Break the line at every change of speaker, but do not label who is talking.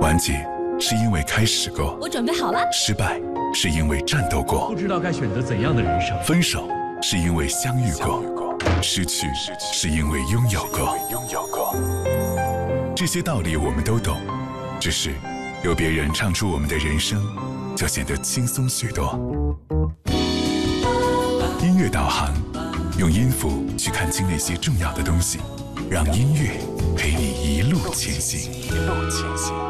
团结是因为开始过，
我准备好了。
失败是因为战斗过，
不知道该选择怎样的人生。
分手是因为相遇过，失去是因为拥有过。这些道理我们都懂，只是有别人唱出我们的人生，就显得轻松许多。音乐导航，用音符去看清那些重要的东西，让音乐陪你一路前行。